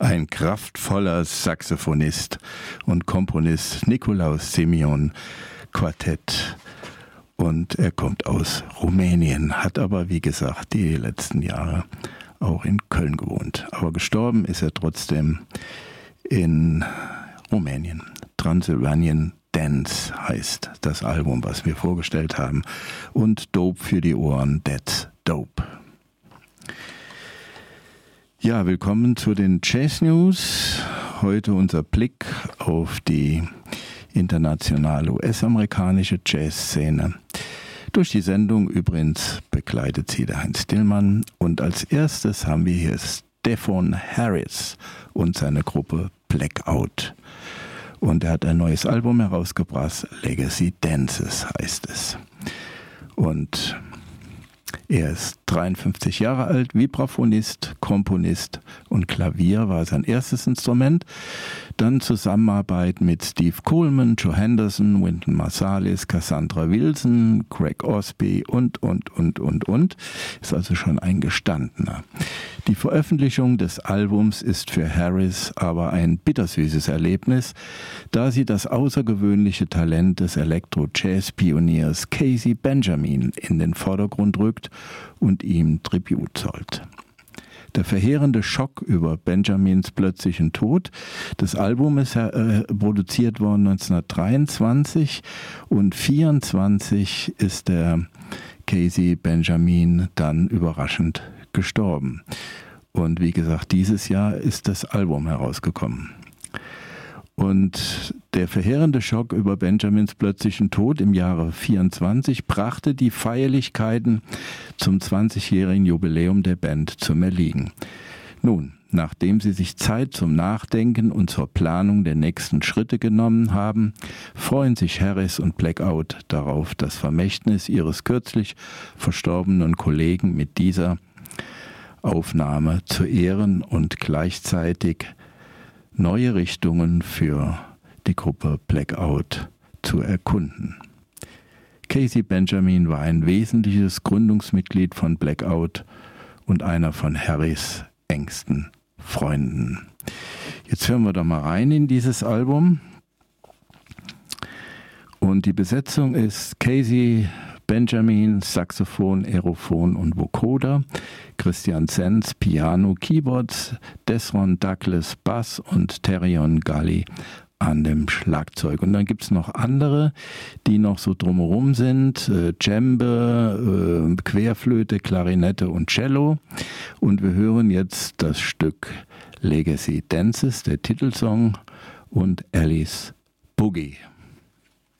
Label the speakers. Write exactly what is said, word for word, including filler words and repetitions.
Speaker 1: Ein kraftvoller Saxophonist und Komponist, Nikolaus Simeon Quartett. Und er kommt aus Rumänien, hat aber, wie gesagt, die letzten Jahre auch in Köln gewohnt. Aber gestorben ist er trotzdem in Rumänien. Transylvanian Dance heißt das Album, was wir vorgestellt haben. Und Dope für die Ohren, that's dope. Ja, willkommen zu den Jazz News. Heute unser Blick auf die internationale U S-amerikanische Jazzszene. Durch die Sendung übrigens begleitet sie der Heinz Dillmann. Und als erstes haben wir hier Stephon Harris und seine Gruppe Blackout. Und er hat ein neues Album herausgebracht, Legacy Dances heißt es. Und er ist dreiundfünfzig Jahre alt, Vibraphonist, Komponist und Klavier war sein erstes Instrument. Dann Zusammenarbeit mit Steve Coleman, Joe Henderson, Wynton Marsalis, Cassandra Wilson, Greg Osby und, und, und, und, und. Ist also schon ein Gestandener. Die Veröffentlichung des Albums ist für Harris aber ein bittersüßes Erlebnis, da sie das außergewöhnliche Talent des Elektro-Jazz-Pioniers Casey Benjamin in den Vordergrund rückt und ihm Tribut zollt. Der verheerende Schock über Benjamins plötzlichen Tod. Das Album ist äh, produziert worden neunzehnhundertdreiundzwanzig und vierundzwanzig ist der Casey Benjamin dann überraschend gestorben. Und wie gesagt, dieses Jahr ist das Album herausgekommen. Und der verheerende Schock über Benjamins plötzlichen Tod im Jahre vierundzwanzig brachte die Feierlichkeiten zum zwanzigjährigen Jubiläum der Band zum Erliegen. Nun, nachdem sie sich Zeit zum Nachdenken und zur Planung der nächsten Schritte genommen haben, freuen sich Harris und Blackout darauf, das Vermächtnis ihres kürzlich verstorbenen Kollegen mit dieser Aufnahme zu ehren und gleichzeitig neue Richtungen für die Gruppe Blackout zu erkunden. Casey Benjamin war ein wesentliches Gründungsmitglied von Blackout und einer von Harris' engsten Freunden. Jetzt hören wir doch mal rein in dieses Album. Und die Besetzung ist Casey Benjamin, Saxophon, Aerophon und Vocoder, Christian Zenz, Piano, Keyboards, Desron Douglas, Bass und Terion Galli an dem Schlagzeug. Und dann gibt es noch andere, die noch so drumherum sind, äh, Djembe, äh, Querflöte, Klarinette und Cello. Und wir hören jetzt das Stück Legacy Dances, der Titelsong, und Alice Boogie.